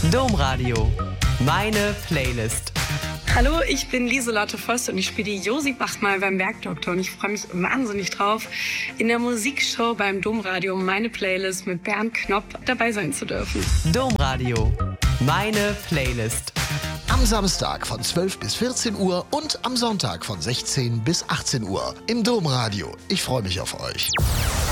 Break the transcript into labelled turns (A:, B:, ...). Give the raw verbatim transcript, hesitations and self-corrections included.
A: Domradio. Meine Playlist.
B: Hallo, ich bin Lieselotte Voss und ich spiele die Josi Bachmal beim Bergdoktor und ich freue mich wahnsinnig drauf, in der Musikshow beim Domradio Meine Playlist mit Bernd Knopp dabei sein zu dürfen.
A: Domradio. Meine Playlist.
C: Am Samstag von zwölf bis vierzehn Uhr und am Sonntag von sechzehn bis achtzehn Uhr im Domradio. Ich freue mich auf euch.